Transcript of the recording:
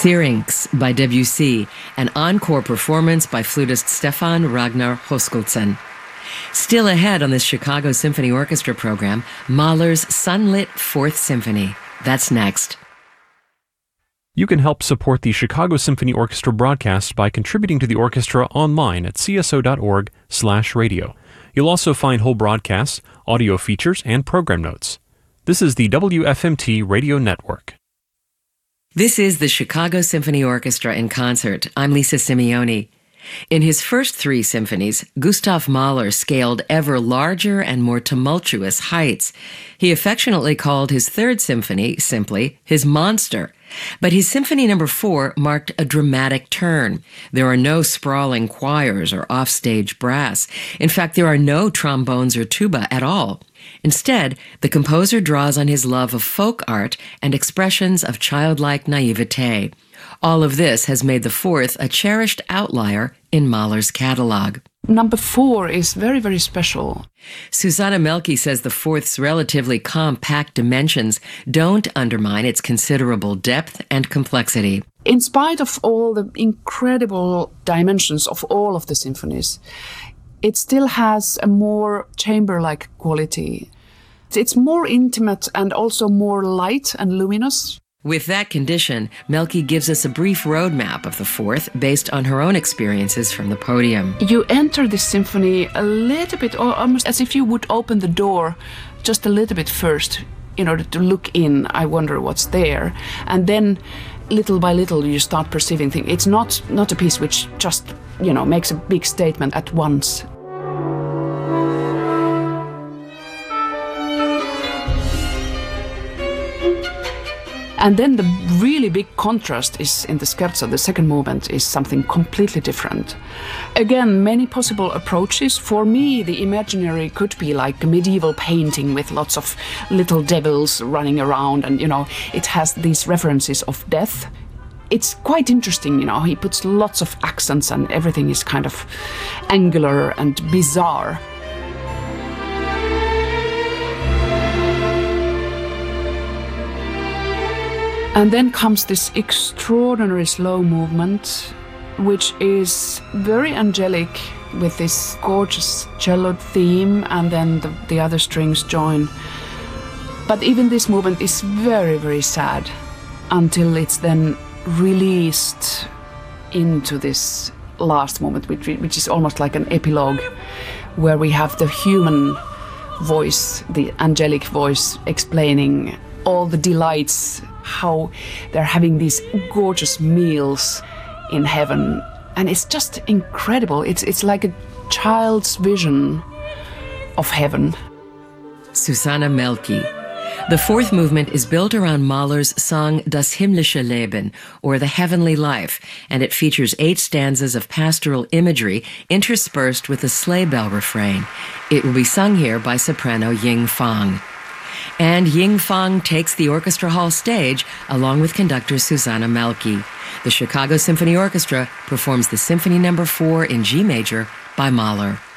Syrinx by Debussy, an encore performance by flutist Stefan Ragnar Hoskoltsen. Still ahead on this Chicago Symphony Orchestra program, Mahler's sunlit Fourth Symphony. That's next. You can help support the Chicago Symphony Orchestra broadcast by contributing to the orchestra online at cso.org/radio. You'll also find whole broadcasts, audio features, and program notes. This is the WFMT Radio Network. This is the Chicago Symphony Orchestra in concert. I'm Lisa Simeone. In his first three symphonies, Gustav Mahler scaled ever larger and more tumultuous heights. He affectionately called his third symphony simply his monster. But his Symphony No. 4 marked a dramatic turn. There are no sprawling choirs or offstage brass. In fact, there are no trombones or tuba at all. Instead, the composer draws on his love of folk art and expressions of childlike naivete. All of this has made the fourth a cherished outlier in Mahler's catalog. Number 4 is very, very special. Susanna Melke says the fourth's relatively compact dimensions don't undermine its considerable depth and complexity. In spite of all the incredible dimensions of all of the symphonies, it still has a more chamber-like quality. It's more intimate and also more light and luminous. With that condition, Melke gives us a brief roadmap of the fourth based on her own experiences from the podium. You enter this symphony a little bit, or almost as if you would open the door just a little bit first in order to look in. I wonder what's there. And then little by little you start perceiving things. It's not a piece which just, makes a big statement at once. And then the really big contrast is in the scherzo. The second movement is something completely different. Again, many possible approaches. For me, the imaginary could be like a medieval painting with lots of little devils running around, and, it has these references of death. It's quite interesting, he puts lots of accents and everything is kind of angular and bizarre. And then comes this extraordinary slow movement, which is very angelic with this gorgeous cello theme, and then the other strings join. But even this movement is very, very sad until it's then released into this last moment, which is almost like an epilogue, where we have the human voice, the angelic voice, explaining all the delights, how they're having these gorgeous meals in heaven. And it's just incredible. It's like a child's vision of heaven. Susanna Melke. The fourth movement is built around Mahler's song Das himmlische Leben, or The Heavenly Life, and it features 8 stanzas of pastoral imagery interspersed with a sleigh bell refrain. It will be sung here by soprano Ying Fang. And Ying Fang takes the orchestra hall stage along with conductor Susanna Melke. The Chicago Symphony Orchestra performs the Symphony No. 4 in G major by Mahler.